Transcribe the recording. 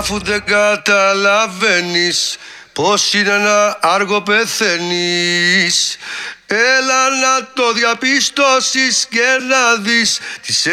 αφού δεν καταλαβαίνεις πως είναι ένα άργο πεθαίνεις. Έλα να το διαπιστώσεις και να δεις τις